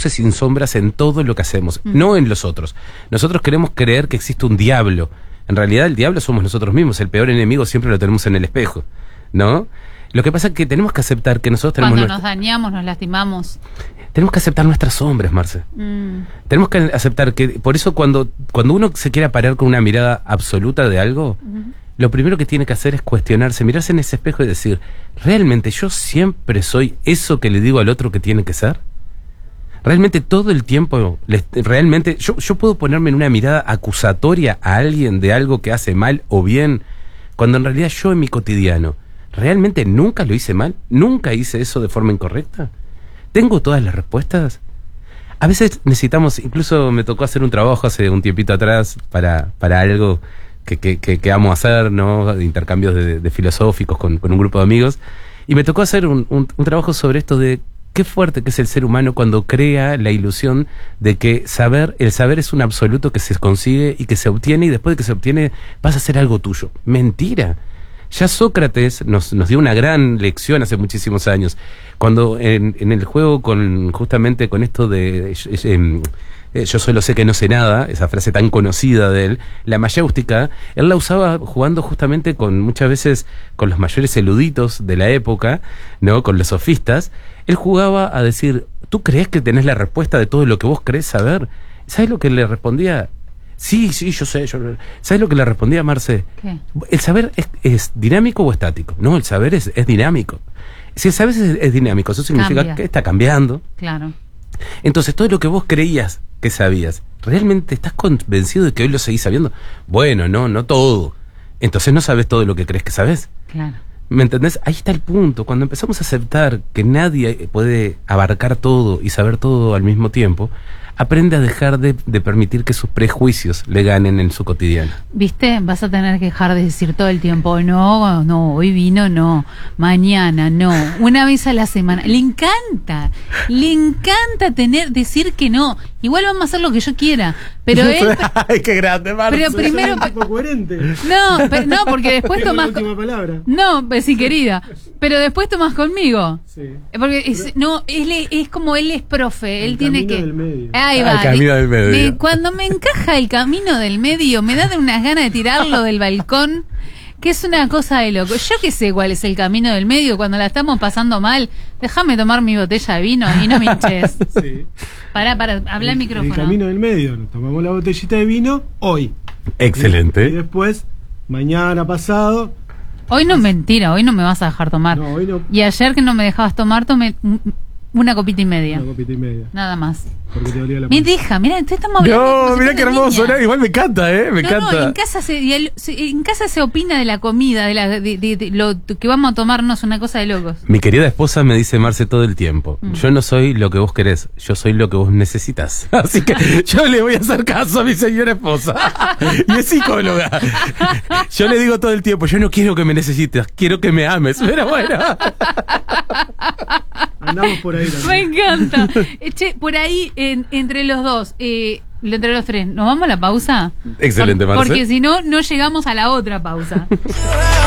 luces sin sombras en todo lo que hacemos, no en los otros. Nosotros queremos creer que existe un diablo. En realidad el diablo somos nosotros mismos, el peor enemigo siempre lo tenemos en el espejo, ¿no? Lo que pasa es que tenemos que aceptar que nosotros tenemos... Cuando nos dañamos, nos lastimamos. Tenemos que aceptar nuestras sombras, Marce. Tenemos que aceptar que... Por eso cuando uno se quiere parar con una mirada absoluta de algo, lo primero que tiene que hacer es cuestionarse, mirarse en ese espejo y decir, ¿realmente yo siempre soy eso que le digo al otro que tiene que ser? ¿Realmente todo el tiempo, realmente, yo puedo ponerme en una mirada acusatoria a alguien de algo que hace mal o bien, cuando en realidad yo en mi cotidiano, ¿realmente nunca lo hice mal? ¿Nunca hice eso de forma incorrecta? ¿Tengo todas las respuestas? A veces necesitamos, incluso me tocó hacer un trabajo hace un tiempito atrás para algo que amo hacer, ¿no? De intercambios de filosóficos con un grupo de amigos, y me tocó hacer un trabajo sobre esto de qué fuerte que es el ser humano cuando crea la ilusión de que el saber es un absoluto que se consigue y que se obtiene, y después de que se obtiene pasa a ser algo tuyo. Mentira. Ya Sócrates nos dio una gran lección hace muchísimos años, cuando en el juego justamente con esto de yo solo sé que no sé nada, esa frase tan conocida de él, la mayéutica, él la usaba jugando justamente muchas veces con los mayores eruditos de la época, ¿no? Con los sofistas. Él jugaba a decir, ¿tú crees que tenés la respuesta de todo lo que vos crees saber? ¿Sabes lo que le respondía? Sí, yo sé. ¿Sabes lo que le respondía Marce? ¿Qué? ¿El saber es dinámico o estático? No, el saber es dinámico. Si el saber es dinámico, eso significa que está cambiando. Claro. Entonces, todo lo que vos creías que sabías, ¿realmente estás convencido de que hoy lo seguís sabiendo? Bueno, no todo. Entonces no sabes todo lo que crees que sabes. Claro. ¿Me entendés? Ahí está el punto. Cuando empezamos a aceptar que nadie puede abarcar todo y saber todo al mismo tiempo, aprende a dejar de permitir que sus prejuicios le ganen en su cotidiano. ¿Viste? Vas a tener que dejar de decir todo el tiempo, no, hoy vino, no, mañana, no, una vez a la semana. Le encanta decir que no. Igual vamos a hacer lo que yo quiera, pero él... ¡Ay, qué grande, Marce! Pero primero... un poco coherente. No, porque después tomás... La última palabra. No, pues sí, querida. Pero después tomás conmigo. Sí. Porque él es como él es profe, él tiene que... Del medio. Ahí va. El camino del medio. Cuando me encaja el camino del medio, me da de unas ganas de tirarlo del balcón, que es una cosa de loco. Yo que sé cuál es el camino del medio, cuando la estamos pasando mal, déjame tomar mi botella de vino y no me hinches. Sí. Pará, habla el micrófono. El camino del medio, nos tomamos la botellita de vino hoy. Excelente. Y después, mañana, pasado... Hoy no, mentira, hoy no me vas a dejar tomar. No, hoy no. Y ayer que no me dejabas tomar, tomé una copita y media. Una copita y media. Nada más. Porque te dolía la Me panza. deja, mira, estamos hablando. No, mira qué hermoso, ¿no? Igual me encanta, me encanta. No, en casa se opina de la comida, de lo que vamos a tomarnos, una cosa de locos. Mi querida esposa me dice, Marce, todo el tiempo, yo no soy lo que vos querés, yo soy lo que vos necesitas. Así que yo le voy a hacer caso a mi señora esposa. Y es psicóloga. Yo le digo todo el tiempo, yo no quiero que me necesites, quiero que me ames. Pero bueno. Andamos por ahí también. Me encanta. Che, por ahí, entre los dos, entre los tres, ¿nos vamos a la pausa? Excelente, Marce. Porque si no, no llegamos a la otra pausa.